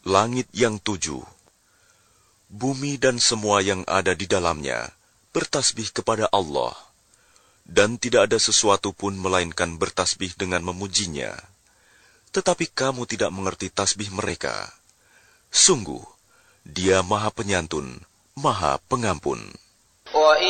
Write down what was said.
Langit yang 7, bumi dan semua yang ada di dalamnya bertasbih kepada Allah, dan tidak ada sesuatu pun melainkan bertasbih dengan memujinya. Tetapi kamu tidak mengerti tasbih mereka. Sungguh, Dia Maha Penyantun, Maha Pengampun.